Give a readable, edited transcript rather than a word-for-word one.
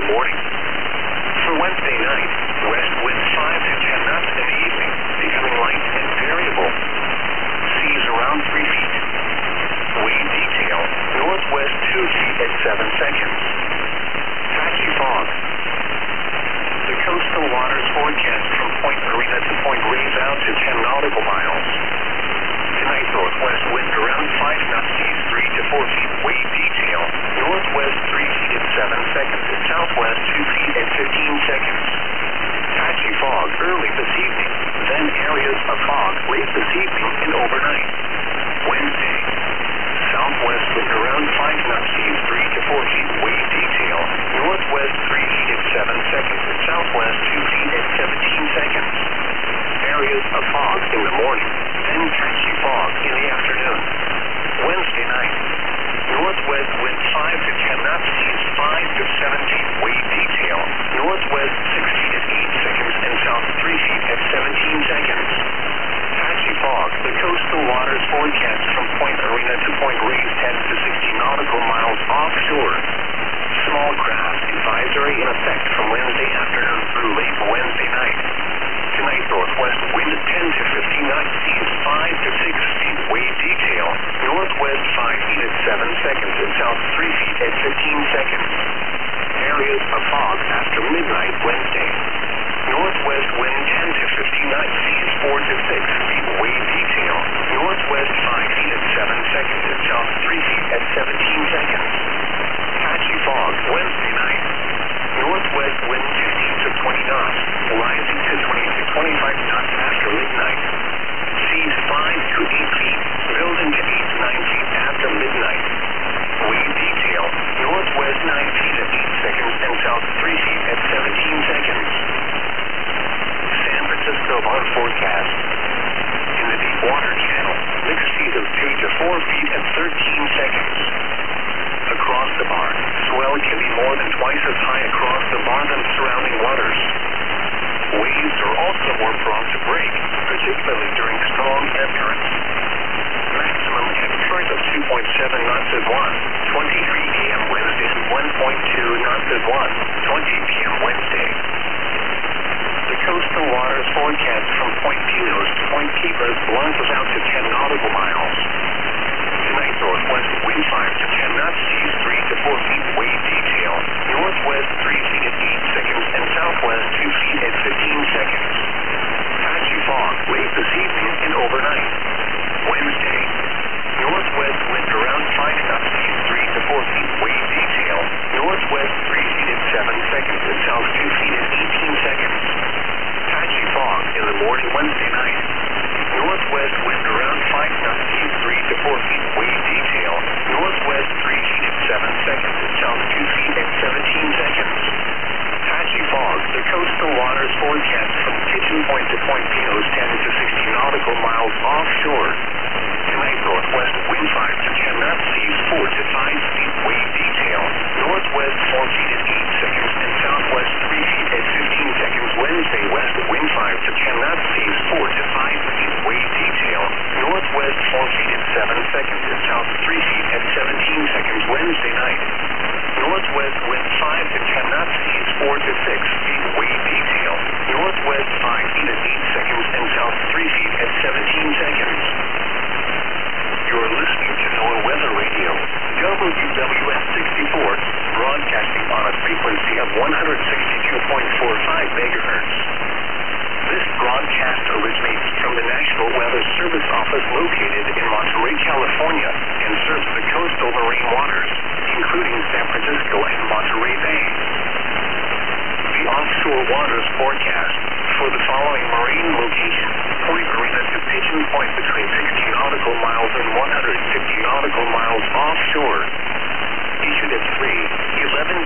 morning. For Wednesday night, west winds 5 to 10 knots in the evening, becoming light and variable. Seas around 3 feet. Wind detail, northwest 2 feet at 7 seconds. Patchy fog. The coastal waters forecast from Point Marina to Point Reyes out to 10 nautical miles. Tonight, northwest wind around 5 knots, seas 3 to 4 feet. Wave detail, northwest 3 feet at 7 seconds and southwest 2 feet at 15 seconds. Patchy fog early this evening, then areas of fog late this evening and overnight. Wednesday, southwest wind around 5 knots, seas 3 to 4 feet. Wave detail, northwest 3 feet at 7 seconds and southwest 2 feet at 17 seconds. Areas of fog in the morning, then patchy fog in the afternoon. Wednesday night, northwest wind 5 to 10 knots, seas 5 to 7 feet. Wave detail, northwest 6 feet at 8 seconds and south 3 feet at 17 seconds. Patchy fog, the coastal waters forecast from Point Marina to Point Reyes 10 to 60 nautical miles offshore. Small craft advisory in effect from Wednesday afternoon through late Wednesday night. Tonight, northwest wind 10 to 15 knots, seas 5 to 6 feet. Wave detail, northwest 5 feet at 7 seconds and south 3 feet at 15 seconds. Areas of fog after midnight Wednesday. Northwest wind 10 to 15 knots, seas 4 to 6 feet. Wave detail, northwest 5 feet at 7 seconds and south 3 feet at 17 seconds. Patchy fog Wednesday night. Northwest wind 15 to 20 knots, rising to 20 to 25 knots after midnight. Seas 5 to 8 feet, building to 8 to 9 feet after midnight. Wave detail, northwest 9 feet at 8 seconds and south 3 feet at 17 seconds. San Francisco on forecast. In the deep water channel, mixed seas of 2 to 4 feet at 13 seconds. Across the bar, swell can be more than twice as high across the bar than surrounding waters. Waves are also more prone to break, particularly during strong ebb currents. Maximum ebb current of 2.7 knots at 1:23 a.m. Wednesday and 1.2 knots at 1:20 p.m. Wednesday. The coastal waters forecast from Point Pinos to Point Keepers launches out to 10 nautical miles. Tonight, northwest wind 5 to 10 knots, seas 3 to 4 feet. Wave detail, northwest 3 feet at 8 seconds and southwest 2 feet at 15 seconds. Patchy fog late this evening and overnight. Wednesday, northwest wind around 5 knots, seas 3 to 4 feet. Wave detail, northwest 3 feet at 7 seconds and south 2 feet at 18 seconds. Patchy fog in the morning Wednesday night. Northwest wind around 5 knots, seas 3 to 4 feet. Wave detail, northwest 3 feet at 7 seconds and south 2 feet at 17 seconds. Patchy fog, the coastal waters forecast from Kitchen Point to Point Pinos 10 to 60 nautical miles offshore. Tonight, northwest wind 5 to 10 knots, seas 4 to 5 feet. Wave detail, northwest 4 feet at 8 seconds and southwest 3 feet at 15 seconds. Wednesday, west wind 5 to 10 knots, seas 4 to 5 feet. Wave detail, northwest 4 feet at 7 seconds and south 3 feet at 17 seconds. Wednesday night, northwest wind 5 to 10 knots, seas 4 to 6 feet. Wave detail, northwest 5 feet at 8 seconds and south 3 feet at 17 seconds. You're listening to NOAA Weather Radio, WWS 64, broadcasting on a frequency of 162.45 megahertz. This broadcast originates from the National Weather Service Office located in Monterey, California, and serves the coastal marine waters, including San Francisco and Monterey Bay. The offshore waters forecast for the following marine locations: Point Marina to Pigeon Point between 60 nautical miles and 150 nautical miles offshore. Issued at 3:11